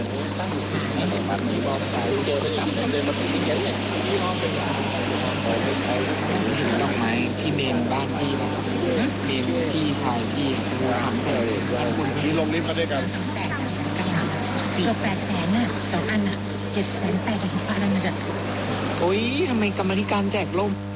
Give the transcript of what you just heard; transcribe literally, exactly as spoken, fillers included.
มันมีมองไปเจอไปจับเลยมันเป็นอย่างนี้ที่ห้องเป็นว่าเปิดไปเห็นดอกไม้ที่เมนบ้านพี่ป่ะเมนพี่ชายพี่ดูขำเลยคุณพี่ลงลิฟต์มาด้วยกันแปดกันหาเกือบแปดแสนน่ะสองอันน่ะเจ็ดแสนแปดสิบพันแล้วนะจ๊ะโอ้ยทำไมกรรมธิการแจกล่ม